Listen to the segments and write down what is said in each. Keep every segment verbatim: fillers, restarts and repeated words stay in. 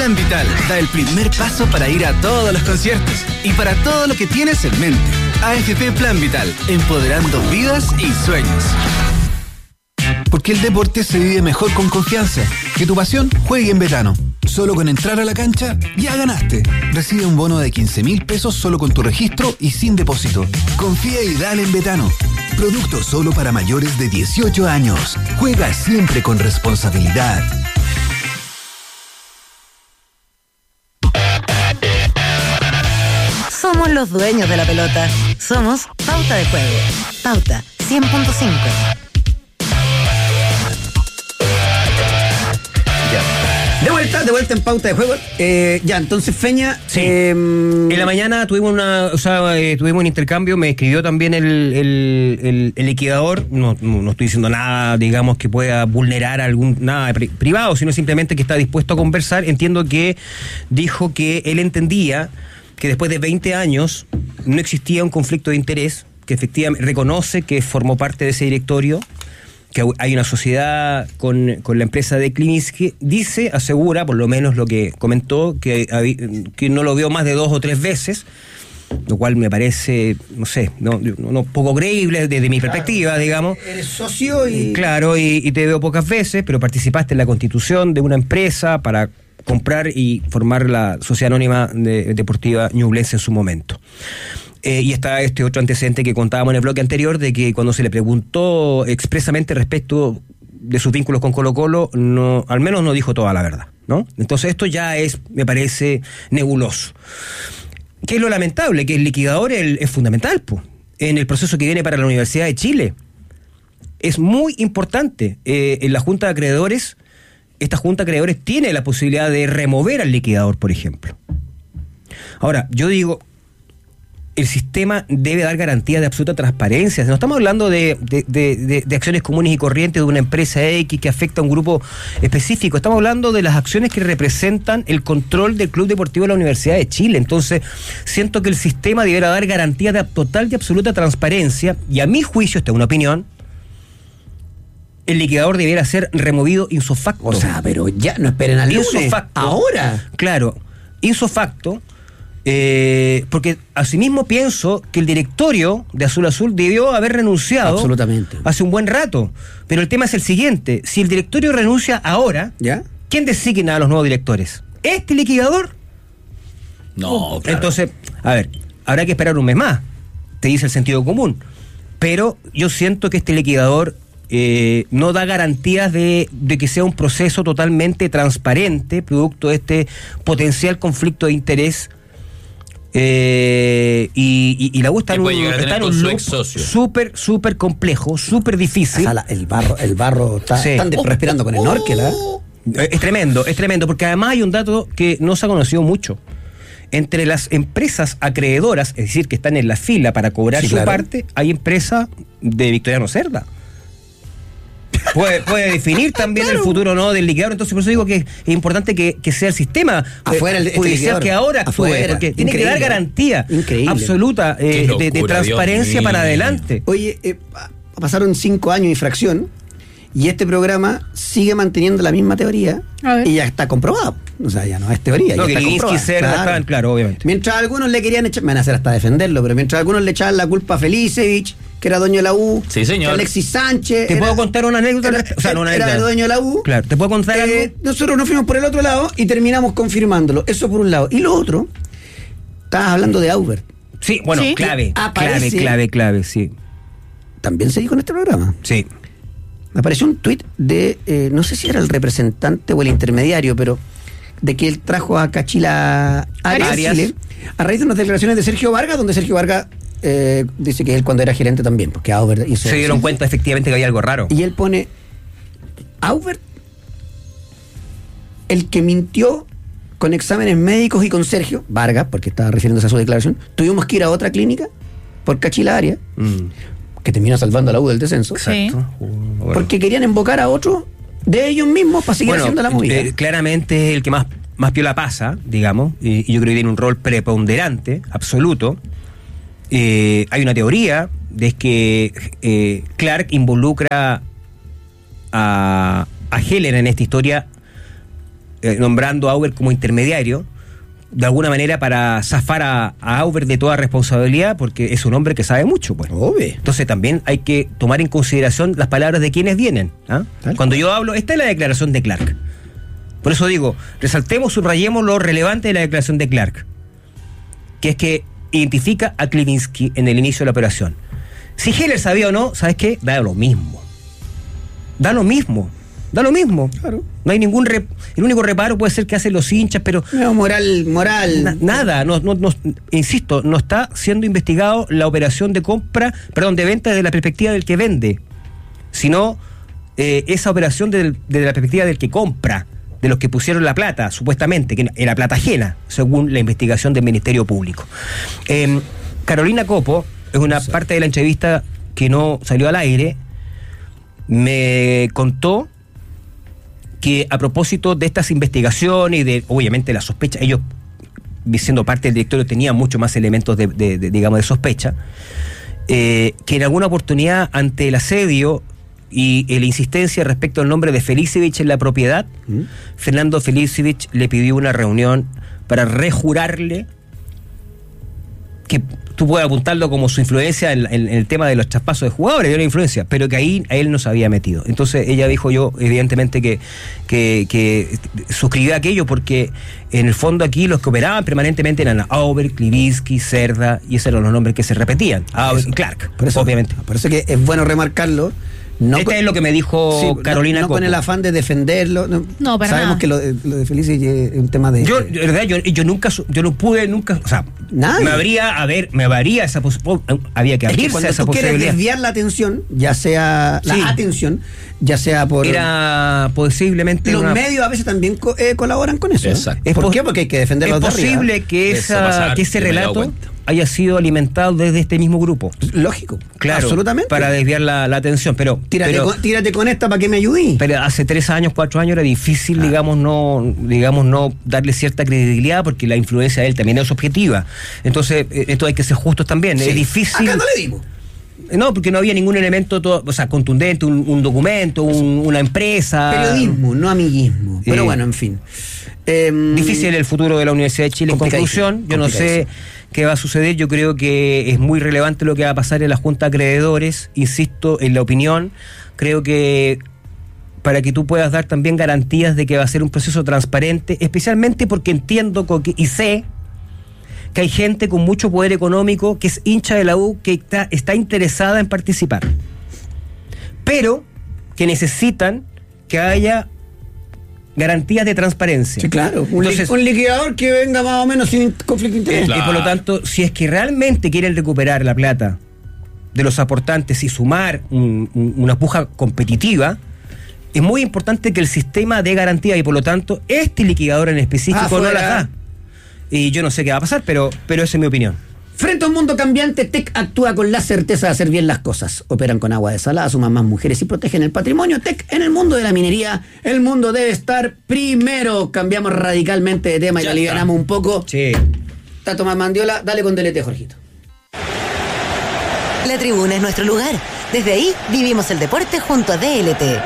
Plan Vital da el primer paso para ir a todos los conciertos y para todo lo que tienes en mente. A F P Plan Vital, empoderando vidas y sueños. Porque el deporte se vive mejor con confianza. Que tu pasión juegue en Betano. Solo con entrar a la cancha, ya ganaste. Recibe un bono de quince mil pesos solo con tu registro y sin depósito. Confía y dale en Betano. Producto solo para mayores de dieciocho años. Juega siempre con responsabilidad. Somos los dueños de la pelota. Somos Pauta de Juego. Pauta cien punto cinco. De vuelta, de vuelta en Pauta de Juego. Eh, ya, entonces Feña. Sí. Eh, en la mañana tuvimos una, o sea, eh, tuvimos un intercambio. Me escribió también el, el, el, el liquidador. No, no, no estoy diciendo nada, digamos, que pueda vulnerar algún nada pri- privado, sino simplemente que está dispuesto a conversar. Entiendo que dijo que él entendía que después de veinte años no existía un conflicto de interés, que efectivamente reconoce que formó parte de ese directorio, que hay una sociedad con, con la empresa de Klinsky, dice, asegura, por lo menos lo que comentó, que, que no lo vio más de dos o tres veces, lo cual me parece, no sé, no, no poco creíble desde mi claro, perspectiva, digamos. Eres socio y... Claro, y, y te veo pocas veces, pero participaste en la constitución de una empresa para comprar y formar la Sociedad Anónima de, Deportiva Ñublense en su momento. Eh, y está este otro antecedente que contábamos en el bloque anterior, de que cuando se le preguntó expresamente respecto de sus vínculos con Colo-Colo, no, al menos no dijo toda la verdad, ¿no? Entonces esto ya es, me parece, nebuloso. ¿Qué es lo lamentable? Que el liquidador el, es fundamental, pues, en el proceso que viene para la Universidad de Chile. Es muy importante. Eh, en la Junta de Acreedores, esta Junta de Acreedores tiene la posibilidad de remover al liquidador, por ejemplo. Ahora, yo digo, el sistema debe dar garantía de absoluta transparencia. No estamos hablando de, de, de, de, de acciones comunes y corrientes de una empresa X que afecta a un grupo específico. Estamos hablando de las acciones que representan el control del Club Deportivo de la Universidad de Chile. Entonces, siento que el sistema deberá dar garantía de total y absoluta transparencia, y a mi juicio, esta es una opinión, el liquidador debiera ser removido ipso facto. O sea, pero ya no esperen al lunes. Ipso facto. Ahora. Claro, ipso facto. Eh, porque asimismo pienso que el directorio de Azul Azul debió haber renunciado absolutamente hace un buen rato, pero el tema es el siguiente: si el directorio renuncia ahora, ¿ya? ¿Quién designa a los nuevos directores? ¿Este liquidador? No, claro. Entonces, a ver, habrá que esperar un mes más, te dice el sentido común, pero yo siento que este liquidador eh, no da garantías de, de que sea un proceso totalmente transparente, producto de este potencial conflicto de interés. Eh, y, y, y la U está en un, está en un loop súper, súper complejo, súper difícil. O sea, la, el barro, el barro está, sí. Están oh, respirando con el Norkel, ¿eh? Es tremendo, es tremendo, porque además hay un dato que no se ha conocido mucho. Entre las empresas acreedoras, es decir, que están en la fila para cobrar sí, su claro. parte, hay empresa de Victoriano Cerda. Puede, puede definir también claro. el futuro no del liquidador. Entonces por eso digo que es importante que, que sea el sistema afuera el, judicial este que ahora actúe, afuera. Porque tiene Increíble. que dar garantía Increíble. absoluta eh, locura, de, de transparencia para adelante. Oye, eh, pasaron cinco años de infracción y este programa sigue manteniendo la misma teoría y ya está comprobado. O sea, ya no es teoría, no, ya que está comprobado. Claro. Están, claro, obviamente. Mientras algunos le querían echar, me van a hacer hasta defenderlo, pero mientras algunos le echaban la culpa a Felicevich, que era dueño de la U, sí, señor. Alexis Sánchez. ¿Te era, puedo contar una anécdota? Era, o sea, no una era anécdota. dueño de la U. Claro, ¿te puedo contar eh, algo? Nosotros nos fuimos por el otro lado y terminamos confirmándolo. Eso por un lado. Y lo otro, estabas hablando de Aubert. Sí, bueno, sí. clave, Aparece, clave, clave, clave, sí. También se dijo en este programa. Sí. Me apareció un tuit de, eh, no sé si era el representante o el intermediario, pero de que él trajo a Cachila Arias, Arias. Chile, a raíz de unas declaraciones de Sergio Vargas, donde Sergio Vargas eh, dice que él cuando era gerente también, porque Aubert hizo... Se dieron cuenta efectivamente que había algo raro. Y él pone, Aubert, el que mintió con exámenes médicos y con Sergio Vargas, porque estaba refiriéndose a su declaración, tuvimos que ir a otra clínica por Cachila Arias, mm. que terminó salvando a la U del descenso. Exacto. Bueno. Porque querían invocar a otro de ellos mismos para seguir bueno, haciendo la movida. Eh, claramente es el que más, más piola pasa, digamos, y, y yo creo que tiene un rol preponderante, absoluto. Eh, hay una teoría de que eh, Clark involucra a, a Heller en esta historia eh, nombrando a Auber como intermediario, de alguna manera para zafar a, a Auber de toda responsabilidad, porque es un hombre que sabe mucho, pues. Obvio. Entonces también hay que tomar en consideración las palabras de quienes vienen. ¿Ah? Cuando yo hablo, esta es la declaración de Clark. Por eso digo, resaltemos, subrayemos lo relevante de la declaración de Clark, que es que identifica a Klivinsky en el inicio de la operación. Si Heller sabía o no, ¿sabes qué? Da lo mismo. Da lo mismo. Da lo mismo. Claro. No hay ningún rep- el único reparo puede ser que hacen los hinchas, pero No, moral, moral. na- nada, no, no, no, insisto, no está siendo investigado la operación de compra, perdón, de venta desde la perspectiva del que vende, sino eh, esa operación del- desde la perspectiva del que compra, de los que pusieron la plata, supuestamente, que era plata ajena, según la investigación del Ministerio Público. Eh, Carolina Copo, es una parte de la entrevista que no salió al aire, me contó que a propósito de estas investigaciones y de, obviamente, la sospecha, ellos, siendo parte del directorio, tenían mucho más elementos de, de, de digamos, de sospecha, eh, que en alguna oportunidad, ante el asedio y la insistencia respecto al nombre de Felicevich en la propiedad, ¿Mm? Fernando Felicevich le pidió una reunión para rejurarle, que tú puedes apuntarlo como su influencia en, en, en el tema de los traspasos de jugadores, de una influencia, pero que ahí a él no se había metido. Entonces ella dijo, yo evidentemente que, que, que suscribía aquello, porque en el fondo aquí los que operaban permanentemente eran Auber, Klivinsky, Cerda, y esos eran los nombres que se repetían. Auber y Clark, Por eso, obviamente. Por eso que es bueno remarcarlo. No este con, es lo que me dijo sí, Carolina No, no Copo. con el afán de defenderlo. No, No, para sabemos nada. que lo, de- lo de Felice es un tema de. Yo, de verdad, yo, yo nunca, su- yo no pude nunca, o sea, Nadie. me habría, a ver, me habría esa posibilidad, había que es abrirse que cuando a esa tú quieres posibilidad. desviar la atención, ya sea la Sí. atención, ya sea por. Era posiblemente los una- medios a veces también co- eh, colaboran con eso. ¿eh? Exacto. Es ¿Por pos- qué? Porque hay que defenderlos es de arriba. posible que, Eso esa, pasa que ese harto, me he dado relato cuenta. haya sido alimentado desde este mismo grupo. Lógico. Claro, Absolutamente. para desviar la, la atención, pero, Tírate, pero, con, tírate con esta para que me ayude. pero hace tres años, cuatro años era difícil, digamos, no, digamos, no darle cierta credibilidad, porque la influencia de él también es objetiva. Entonces, eh, esto hay que ser justos también. Sí. Es difícil. Acá no le dimos. No, porque no había ningún elemento, todo, o sea, contundente, un, un documento, un- una empresa. Periodismo, no amiguismo. Pero Eh, bueno, en fin. Em, Difícil el futuro de la Universidad de Chile. En complicadísimo, conclusión, yo no sé complicadísimo. qué va a suceder. Yo creo que es muy relevante lo que va a pasar en la Junta de Acreedores. Insisto en la opinión. Creo que para que tú puedas dar también garantías de que va a ser un proceso transparente, especialmente porque entiendo co- que- y sé que hay gente con mucho poder económico que es hincha de la U, que está, está interesada en participar, pero que necesitan que haya garantías de transparencia. Sí, claro. Un, li- Entonces, un liquidador que venga más o menos sin conflicto de interés. Claro. y por lo tanto, si es que realmente quieren recuperar la plata de los aportantes y sumar un- un- una puja competitiva, es muy importante que el sistema dé garantía, y por lo tanto, este liquidador en específico no Afuera. las da. Y yo no sé qué va a pasar, pero, pero esa es mi opinión. Frente a un mundo cambiante, T E C actúa con la certeza de hacer bien las cosas. Operan con agua desalada, suman más mujeres y protegen el patrimonio. T E C en el mundo de la minería, el mundo debe estar primero. Cambiamos radicalmente de tema y Ya la alivianamos un poco. Sí. Está Tomás Mandiola, dale con D L T, Jorgito. La tribuna es nuestro lugar. Desde ahí vivimos el deporte junto a D L T.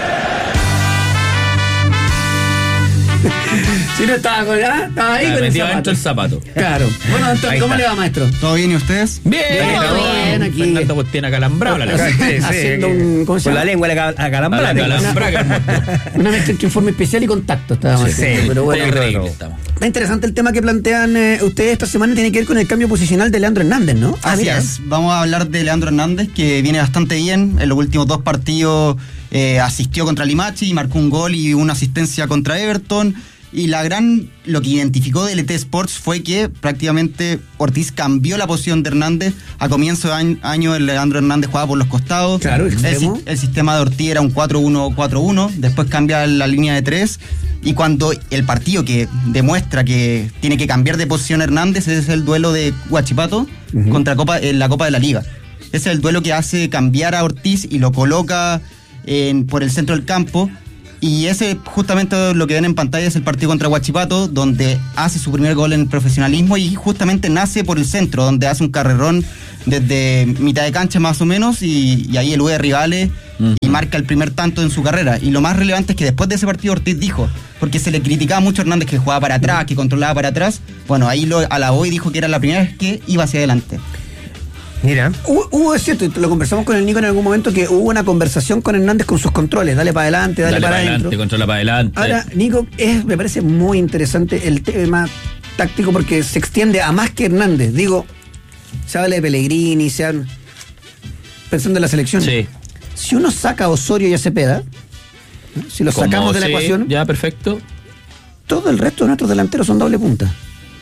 Si no estaba con ah, estaba ahí Ya, con el metido zapato. dentro el zapato. Claro. Bueno, Antonio, Ahí ¿cómo está. le va, maestro? ¿Todo bien y ustedes? Bien, Todo bien, aquí. Fernando pues tiene acalambrado la Sí, lengua. haciendo un- ¿cómo se Con llama? la lengua a la A la calambrada. calambrada que es muerto. Una mezcla entre informe especial y contacto estábamos Sí, haciendo, sí. pero bueno. Increíble estamos. Está interesante el tema que plantean eh, ustedes esta semana, tiene que ver con el cambio posicional de Leandro Hernández, ¿no? Ah, Así mira. es. Vamos a hablar de Leandro Hernández, que viene bastante bien. En los últimos dos partidos eh, asistió contra Limache y marcó un gol y una asistencia contra Everton. Y la gran, lo que identificó D L T Sports fue que prácticamente Ortiz cambió la posición de Hernández. A comienzo de año, año el Leandro Hernández jugaba por los costados. Claro, el, extremo. si- el sistema de Ortiz era un cuatro uno cuatro uno, después cambia la línea de tres. Y cuando el partido que demuestra que tiene que cambiar de posición Hernández es el duelo de Huachipato contra Copa, en la Copa de la Liga. Ese es el duelo que hace cambiar a Ortiz y lo coloca en- por el centro del campo. Y ese, justamente lo que ven en pantalla, es el partido contra Huachipato, donde hace su primer gol en el profesionalismo y justamente nace por el centro, donde hace un carrerón desde mitad de cancha más o menos y, y ahí elude rivales uh-huh. y marca el primer tanto en su carrera. Y lo más relevante es que después de ese partido Ortiz dijo, porque se le criticaba mucho a Hernández que jugaba para atrás, que controlaba para atrás, bueno, ahí lo alabó y dijo que era la primera vez que iba hacia adelante. Mira. Hubo, hubo, es cierto, lo conversamos con el Nico en algún momento, que hubo una conversación con Hernández con sus controles, dale para adelante, dale, dale para, para adentro. Adelante, controla para adelante. Ahora, Nico, es, me parece muy interesante el tema táctico porque se extiende a más que Hernández. Digo, se habla de Pellegrini, se han pensando en la selección. Sí. Si uno saca a Osorio y a Cepeda, ¿no? Si los sacamos de la sí, ecuación, ya perfecto. Todo el resto de nuestros delanteros son doble punta.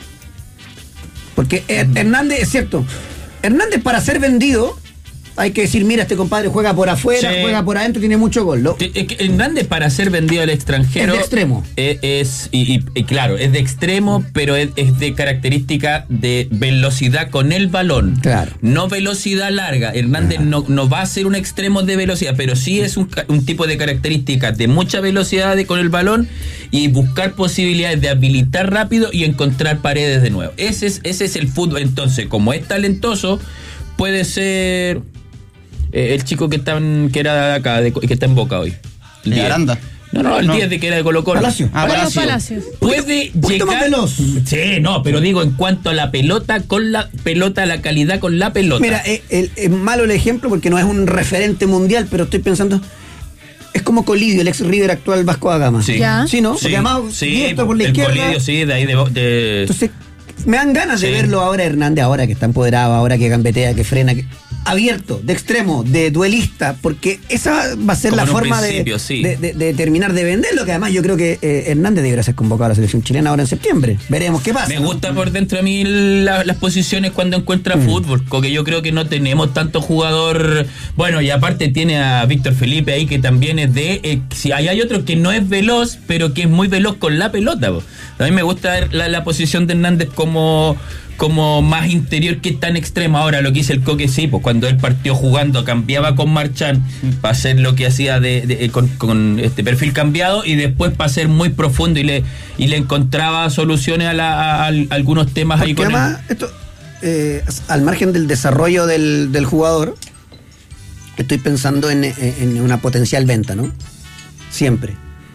Porque mm. Hernández, es cierto, Hernández para ser vendido hay que decir, mira, este compadre juega por afuera, sí. juega por adentro, tiene mucho gol. ¿No? Hernández para ser vendido al extranjero es de extremo. Es, es y, y, y claro, es de extremo, pero es, es de característica de velocidad con el balón. Claro. No velocidad larga. Hernández no, no va a ser un extremo de velocidad, pero sí es un, un tipo de características de mucha velocidad de, con el balón y buscar posibilidades de habilitar rápido y encontrar paredes de nuevo. Ese es, ese es el fútbol. Entonces, como es talentoso, puede ser... Eh, el chico que está en, que era de acá, de, que está en Boca hoy. El de Aranda. No, no, el no. diez de que era de Colo Colo. Palacio. Ah, Palacio. Palacio. Puede un llegar. Más veloz. Sí, no, pero digo en cuanto a la pelota, con la pelota, la calidad con la pelota. Mira, es, es, es malo el ejemplo porque no es un referente mundial, pero estoy pensando. Es como Colidio, el ex River actual Vasco da Gama. Sí. ¿Ya? Sí, ¿no? Sí, porque además, sí, diestro por la el izquierda. Colidio, sí, de ahí de. de... Entonces, me dan ganas sí. de verlo ahora Hernández, ahora que está empoderado, ahora que gambetea, que frena, que... abierto, de extremo, de duelista, porque esa va a ser como la forma de, sí. de, de, de terminar de venderlo, que además yo creo que eh, Hernández deberá ser convocado a la selección chilena ahora en septiembre. Veremos qué pasa. Me gusta por dentro a mí la, las posiciones cuando encuentra mm. fútbol, porque yo creo que no tenemos tanto jugador. Bueno, y aparte tiene a Víctor Felipe ahí, que también es de... Eh, si hay, hay otro que no es veloz, pero que es muy veloz con la pelota. Po. A mí me gusta la, la posición de Hernández como... como más interior que tan extremo. Ahora lo que hizo el Coque, sí, pues cuando él partió jugando cambiaba con Marchán para hacer lo que hacía de, de, con, con este perfil cambiado y después para ser muy profundo y le y le encontraba soluciones a, la, a, a algunos temas. Porque ahí con además, él. Esto, eh, al margen del desarrollo del, del jugador, estoy pensando en, en una potencial venta, ¿no? Siempre.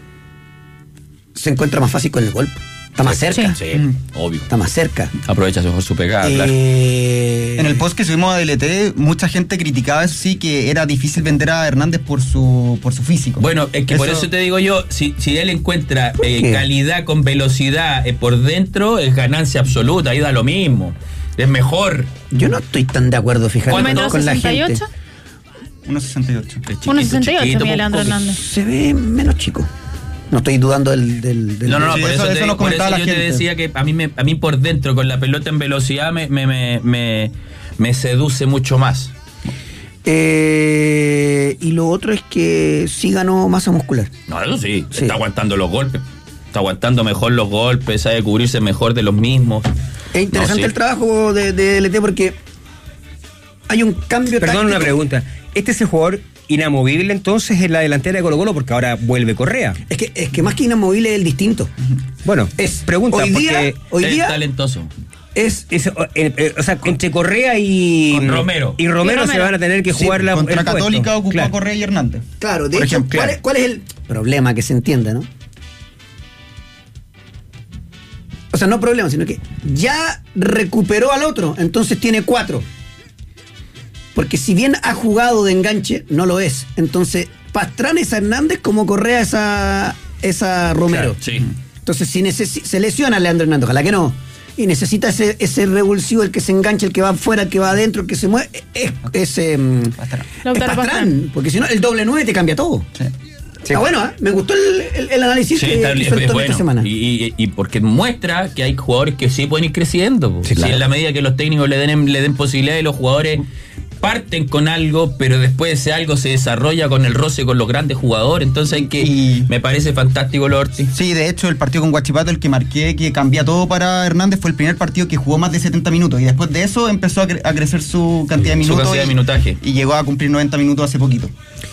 Se encuentra más fácil con el golpe. Está más cerca. Sí, sí, mm. obvio. Está más cerca. Aprovecha mejor su pegada, eh... claro. En el post que subimos a D L T, mucha gente criticaba eso, sí, que era difícil vender a Hernández por su por su físico. Bueno, es que eso... por eso te digo yo, si, si él encuentra eh, calidad con velocidad eh, por dentro, es ganancia absoluta, ahí da lo mismo. Es mejor. Yo no estoy tan de acuerdo, fíjate, con, con la gente. uno sesenta y ocho. uno sesenta y ocho, Miguel Leandro Hernández. Se ve menos chico. No estoy dudando del... del, del no, no, no, sí, por eso, eso, te, eso nos por comentaba eso la yo gente. te decía que a mí, me, a mí por dentro, con la pelota en velocidad, me, me, me, me, me seduce mucho más. Eh, y lo otro es que sí ganó masa muscular. No, eso sí, sí. Está aguantando los golpes. Está aguantando mejor los golpes, sabe cubrirse mejor de los mismos. Es interesante no, sí. el trabajo de, de L T porque hay un cambio. Perdón, táctico. Una pregunta. ¿Este es el jugador inamovible entonces en la delantera de Colo Colo? Porque ahora vuelve Correa. Es que, es que más que inamovible es el distinto. Bueno, es pregunta hoy día, porque hoy día es talentoso. Es, es eh, eh, o sea, entre Correa y con Romero. Y Romero, y Romero se van a tener que jugar sí, la contra el Católica puesto. Ocupa Claro. Correa y Hernández. Claro, de Por hecho, ejemplo, ¿cuál, claro. es, ¿cuál es el problema? Que se entienda, ¿no? O sea, no problema, sino que ya recuperó al otro, entonces tiene cuatro. Porque si bien ha jugado de enganche, no lo es. Entonces, Pastrana es a Hernández como Correa es a, es a Romero. Claro, sí. Entonces, si necesi- se lesiona a Leandro Hernández, ojalá que no, y necesita ese, ese revulsivo, el que se engancha, el que va afuera, el que va adentro, el que se mueve, es, es, eh, es Pastrán. Porque si no, el doble nueve te cambia todo. Sí. Está bueno, ¿eh? Me gustó el, el, el análisis sí, que, está, que soltó bueno. esta semana. Y, y, y porque muestra que hay jugadores que sí pueden ir creciendo. Sí, claro. Si en la medida que los técnicos le den, le den posibilidades, los jugadores parten con algo, pero después ese algo se desarrolla con el roce con los grandes jugadores. Entonces hay que... Y me parece fantástico lo Ortiz. Sí, de hecho el partido con Huachipato, el que marqué que cambia todo para Hernández, fue el primer partido que jugó más de setenta minutos y después de eso empezó a, cre- a crecer su cantidad de minutos su cantidad y, de minutaje y llegó a cumplir noventa minutos hace poquito.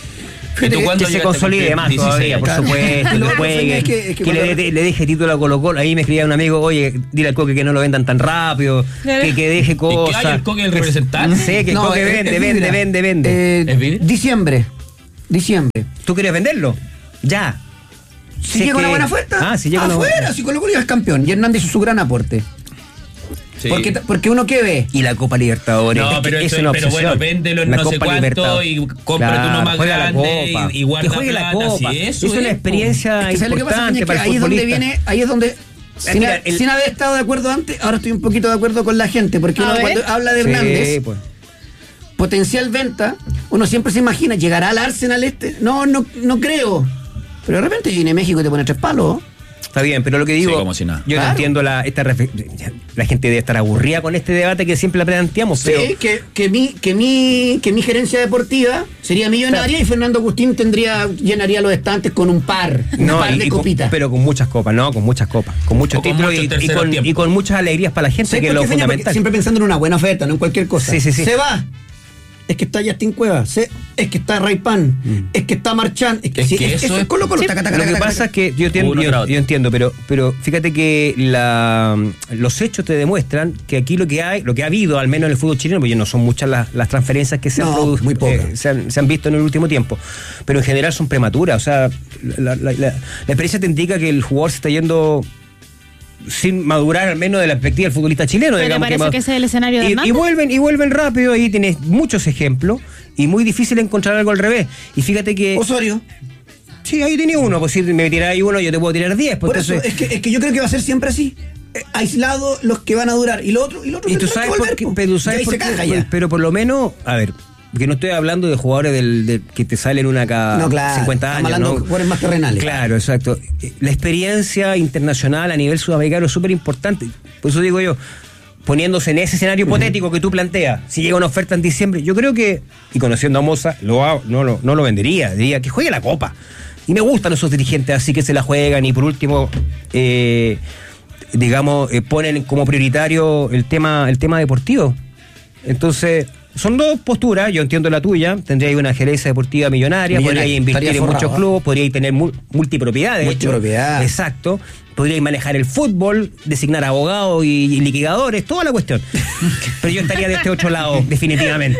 ¿Y tú cuándo que se llegaste a consolide cumplir más dieciséis? todavía, por Claro. supuesto, Y lo que otro juegue, es que- es que que le, cuando- de- le deje título a Colo Colo. Ahí me escribía un amigo, oye, dile al Coque que no lo vendan tan rápido, que, que deje ¿Y cosas. qué hay el Coque el representante? Sí, que el No, Coque es- vende, es vende, Vidra. vende, vende. Eh, ¿Es Vidra? Diciembre. Diciembre. ¿Tú quieres venderlo? Ya. Si Si es llega una que- buena oferta, Ah, si llega una afuera, buena- si Colo Colo es campeón. Y Hernández hizo su gran aporte. Sí. Porque, porque uno que ve. Y la Copa Libertadores. No, es que pero, es eso- una pero bueno, obsesión. véndelo en La no sé Copa cuánto Libertadores. y cómprate Claro, uno más juega la grande Copa. y, y guarda Que juegue la plata, Copa. sí, eso es una es, experiencia Es que ¿sabes lo que pasa, importante Peña? Que para el ahí es donde futbolista. viene, ahí es donde sin, mira, ha- el- sin haber estado de acuerdo antes, ahora estoy un poquito de acuerdo con la gente, porque A uno ver. cuando habla de Sí, Hernández, pues. potencial venta, uno siempre se imagina, ¿llegará al Arsenal este? No, no, no creo. Pero de repente viene México y te pone tres palos. Está bien, pero lo que digo, Sí, como si nada. yo no Claro. entiendo la esta refe- la gente debe estar aburrida con este debate que siempre la planteamos, pero Sí, que, que, mi, que, mi, que mi gerencia deportiva sería millonaria y Fernando Agustín tendría llenaría los estantes con un par, un no, par y- de y con- copitas. pero con muchas copas, no, con muchas copas, con muchos O con títulos muchos y- y, terceros con, tiempos. y con muchas alegrías para la gente, ¿Sabes que es por lo qué, Peña? Porque fundamental. siempre pensando en una buena oferta, no en cualquier cosa. Sí, sí, sí. Se va. Es que está Justin Cueva, se- es que está Ray Pan, es que está Marchán, es que, Es sí, que es- eso es es- Colo Colo, Sí. taca, taca, Lo que taca, taca, pasa es taca. que yo entiendo, Uno yo, tras otro. yo entiendo, pero, pero fíjate que la, los hechos te demuestran que aquí lo que hay, lo que ha habido, al menos en el fútbol chileno, porque no son muchas las, las transferencias que se, han, No, produ- muy pocas. eh, se, han, se han visto en el último tiempo, pero en general son prematuras. O sea, la, la- la- la experiencia te indica que el jugador se está yendo sin madurar, al menos de la perspectiva del futbolista chileno. Pero ¿te digamos, parece ma- que ese es el escenario de y, Hernández? y vuelven y vuelven rápido, ahí tienes muchos ejemplos y muy difícil encontrar algo al revés. Y fíjate que Osorio. sí, ahí tenía uno, pues si me tiráis uno yo te puedo tirar diez, pues Por eso, entonces- es que, es que yo creo que va a ser siempre así. Eh, aislado los que van a durar y lo otro, y lo otro Y tú tendrá sabes que por volver, qué, po. pero tú Y sabes ahí por se qué, caga pues, ya. pero por lo menos, a ver, porque no estoy hablando de jugadores del, del- que te salen una cada No, claro, cincuenta estamos años, hablando ¿no? de jugadores más terrenales. Claro, exacto. La experiencia internacional a nivel sudamericano es súper importante. Por eso digo yo, poniéndose en ese escenario hipotético que tú planteas, si llega una oferta en diciembre, yo creo que, y conociendo a Moza, lo, ha- no, lo, no lo vendería, diría que juegue la Copa. Y me gustan esos dirigentes así que se la juegan y por último, eh, digamos, eh, ponen como prioritario el tema, el tema deportivo. Entonces, son dos posturas, yo entiendo la tuya, tendría una gerencia deportiva millonaria, Millonaria, podría invertir estaría en forrado, muchos ¿eh? clubes, podría tener mu- multipropiedades. Multipropiedad. Exacto. Podría manejar el fútbol, designar abogados y, y liquidadores, toda la cuestión. Pero yo estaría de este otro lado, definitivamente.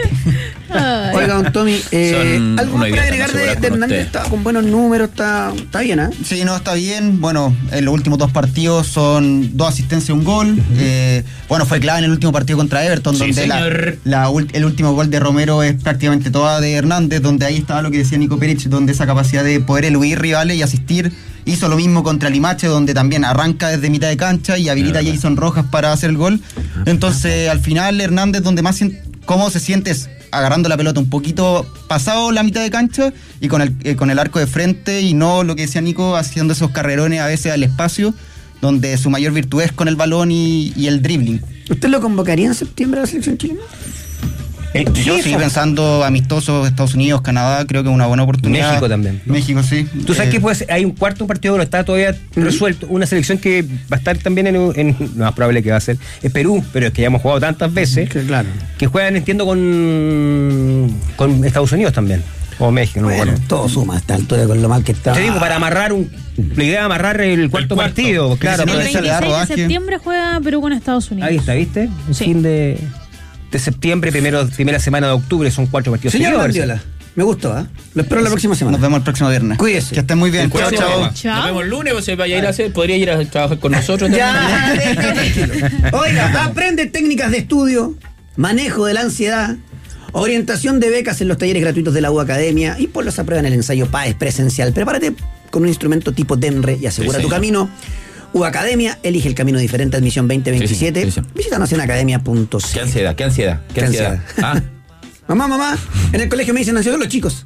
Ay. Oiga, don Tommy, eh, Son algo uno más y para diez, agregar estamos de, seguros de con Hernández, usted. está con buenos números, está, está bien, ¿ah? Sí, no, está bien. Bueno, en los últimos dos partidos son dos asistencias y un gol. Eh, bueno, fue clave en el último partido contra Everton, Sí, donde la, señor. la ul- el último gol de Romero es prácticamente toda de Hernández, donde ahí estaba lo que decía Nico Pérez, donde esa capacidad de poder eludir rivales y asistir. Hizo lo mismo contra Limache, donde también arranca desde mitad de cancha y habilita a Jason Rojas para hacer el gol. Entonces, al final, Hernández, donde más sien- cómo se siente es agarrando la pelota un poquito pasado la mitad de cancha y con el, eh, con el arco de frente y no lo que decía Nico, haciendo esos carrerones a veces al espacio, donde su mayor virtud es con el balón y, y el dribbling. ¿Usted lo convocaría en septiembre a la selección chilena? Eh, yo sigo pensando amistosos, Estados Unidos, Canadá, creo que es una buena oportunidad. México también, ¿no? México, sí. Tú sabes Eh, que pues, hay un cuarto partido, pero está todavía resuelto. Una selección que va a estar también en, en lo más probable que va a ser es Perú, pero es que ya hemos jugado tantas veces Que claro. que juegan, entiendo, con, con Estados Unidos también. O México, no me Bueno, acuerdo. todo suma a esta altura con lo mal que está. Te digo, para amarrar un. La idea de amarrar el cuarto, cuarto. partido, claro. si no El le pero- sale a veintiséis de rodaje. septiembre juega Perú con Estados Unidos. ahí está, ¿viste? El Sí. fin de, de septiembre, primero, primera semana de octubre, son cuatro partidos Señor seguidos. Mandiola, me gustó, ¿ah? Lo espero la próxima semana. Nos vemos el próximo viernes. Cuídese. Que estén muy bien. El Chao, próximo chao. tema. Chao. Nos vemos el lunes, pues se vaya a ir a hacer, podría ir a trabajar con nosotros. Ya, también. déjalo tranquilo. Oiga, aprende técnicas de estudio, manejo de la ansiedad, orientación de becas en los talleres gratuitos de la U Academia y ponlos a prueba en el ensayo PAES presencial. Prepárate con un instrumento tipo DEMRE y asegura Sí, tu señor. camino. U Academia, elige el camino diferente, admisión veinte veintisiete. Sí, sí, sí. Visita nacionacademia punto c. Qué ansiedad, qué ansiedad, qué, Qué ansiedad. ansiedad. Mamá, mamá, en el colegio me dicen ansiosos los chicos.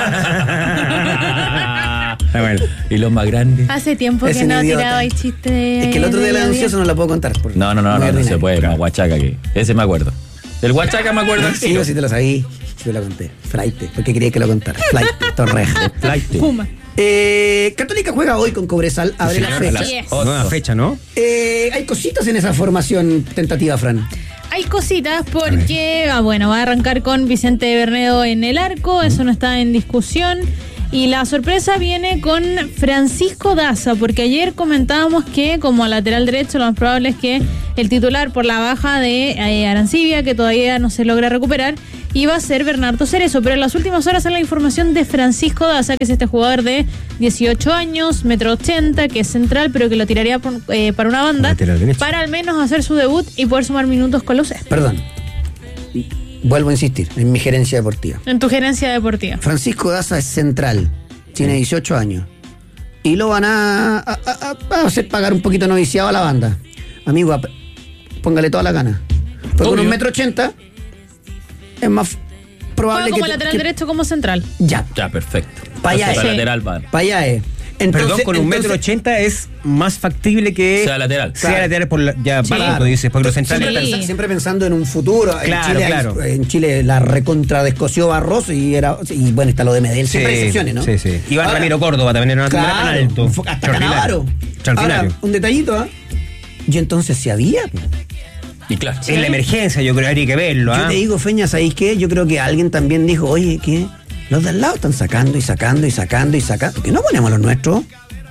Ah. Ah, bueno. Y los más grandes. Hace tiempo Es que un no idiota. tiraba el chiste. Es que el otro día de la día. ansioso no la puedo contar. por- No, no, no, muy no, no se ordinario. puede, más guachaca que. Ese me acuerdo. El guachaca me acuerdo. Sí, yo sí te lo sabí. Sí te lo conté. Flaite, porque quería que lo contara. Flaite, Torreja. Flight. Puma. Eh, Católica juega hoy con Cobresal, abre la señor, fecha. a las Yes. ocho. Nueva fecha, ¿no? Eh, hay cositas en esa formación tentativa, Fran. Hay cositas porque, ah, bueno, va a arrancar con Vicente Bernedo en el arco, eso no está en discusión. Y la sorpresa viene con Francisco Daza, porque ayer comentábamos que como lateral derecho lo más probable es que el titular por la baja de eh, Arancibia, que todavía no se logra recuperar, iba a ser Bernardo Cerezo, pero en las últimas horas sale la información de Francisco Daza, que es este jugador de dieciocho años, metro ochenta, que es central, pero que lo tiraría por, eh, para una banda, para al menos hacer su debut y poder sumar minutos con los Céspedes. Perdón. Vuelvo a insistir, en mi gerencia deportiva. En tu gerencia deportiva. Francisco Daza es central, tiene dieciocho años. Y lo van a, a, a, a hacer pagar un poquito noviciado a la banda. Amigo, ap- póngale toda la gana. Porque con un metro ochenta es más probable Juega como que... lateral que- derecho como central. Ya, Ya, perfecto. Pa' allá Entonces, es. para lateral va. para allá es. Entonces, Perdón, con un entonces- metro ochenta es más factible que Sea lateral. sea Claro. lateral por la, ya Sí. bajo, tú dices, porque los centrales Siempre, Sí. pensa- siempre pensando en un futuro. Claro, en, Chile, hay- claro. en Chile la recontra descoció Barroso y era y bueno, está lo de Medellín. Siempre hay excepciones, ¿no? Sí, sí. Iván Ahora- Ramiro Córdoba también era una Claro, tan alto. un fo- hasta Extraordinario. Canavaro. Extraordinario. Ahora, un detallito, ¿ah? Y entonces se había. po. Y claro. En la emergencia, yo creo que habría que verlo. Yo ¿ah? te digo, Feña, ¿sabéis qué? Yo creo que alguien también dijo, oye, ¿qué? Los de al lado están sacando y sacando y sacando y sacando. ¿Por qué no ponemos los nuestros?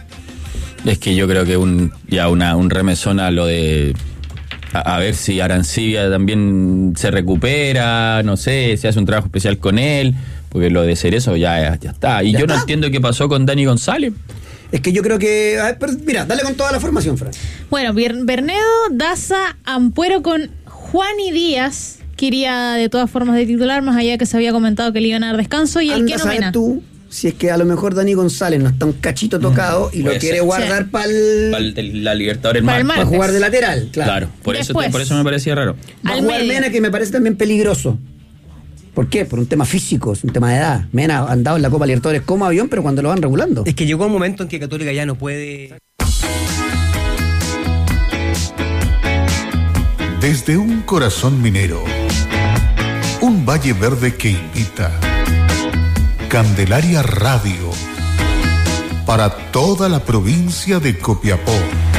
Es que yo creo que un ya una, un remesón a lo de a, a ver si Arancibia también se recupera, no sé, se hace un trabajo especial con él, porque lo de Cerezo ya, ya está. Y Ya yo no está. entiendo qué pasó con Dani González. Es que yo creo que... a ver, pero mira, dale con toda la formación, Fran. Bueno, Bier- Bernedo, Daza, Ampuero con Juani Díaz, que iría de todas formas de titular, más allá que se había comentado que le iban a dar descanso, y el Anda que a saber nomena. tú si es que a lo mejor Dani González no está un cachito tocado y lo puede quiere ser. guardar Sí. para el... Para el de la Libertadores Para el martes. para martes. jugar de lateral, claro. Claro, por eso, Después. por eso me parecía raro. Va a Al jugar medio. Mena, que me parece también peligroso. ¿Por qué? Por un tema físico, es un tema de edad. Mena ha andado en la Copa Libertadores como avión, pero cuando lo van regulando. Es que llegó un momento en que Católica ya no puede. Desde un corazón minero, un valle verde que invita. Candelaria Radio, para toda la provincia de Copiapó.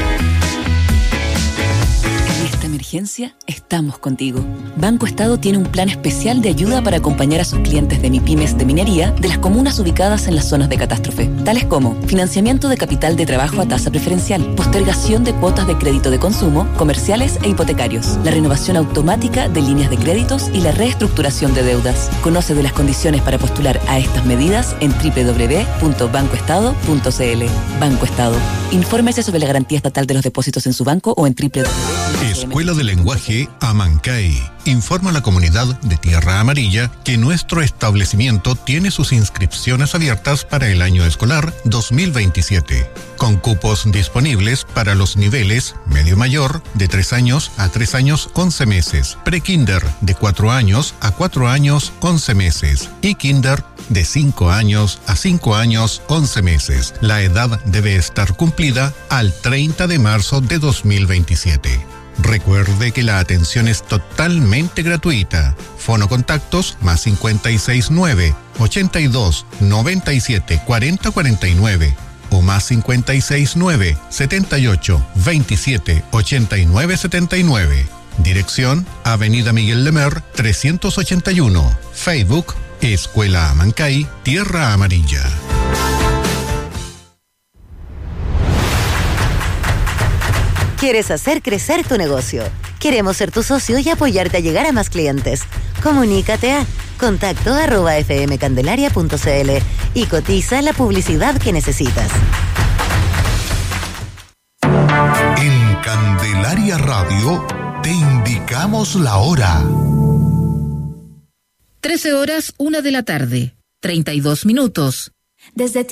En esta emergencia estamos contigo. Banco Estado tiene un plan especial de ayuda para acompañar a sus clientes de MIPYMES de minería de las comunas ubicadas en las zonas de catástrofe, tales como financiamiento de capital de trabajo a tasa preferencial, postergación de cuotas de crédito de consumo, comerciales e hipotecarios, la renovación automática de líneas de créditos y la reestructuración de deudas. Conoce de las condiciones para postular a estas medidas en doble u doble u doble u punto banco estado punto c l. Banco Estado. Infórmese sobre la garantía estatal de los depósitos en su banco o en doble u doble u doble u. Escuela de Lenguaje Amancay informa a la comunidad de Tierra Amarilla que nuestro establecimiento tiene sus inscripciones abiertas para el año escolar dos mil veintisiete, con cupos disponibles para los niveles medio mayor de tres años a tres años once meses, pre-kinder de cuatro años a cuatro años once meses y kinder de cinco años a cinco años once meses. La edad debe estar cumplida al treinta de marzo de dos mil veintisiete. Recuerde que la atención es totalmente gratuita. Fono contactos más cincuenta y seis nueve, ochenta y dos, noventa y siete, cuarenta, cuarenta y nueve o más cincuenta y seis nueve, setenta y ocho, veintisiete, ochenta y nueve, setenta y nueve. Dirección Avenida Miguel Lemer trescientos ochenta y uno. Facebook Escuela Amancay Tierra Amarilla. ¿Quieres hacer crecer tu negocio? Queremos ser tu socio y apoyarte a llegar a más clientes. Comunícate a contacto arroba fmcandelaria punto c l y cotiza la publicidad que necesitas. En Candelaria Radio te indicamos la hora. trece horas, una de la tarde, treinta y dos minutos. Desde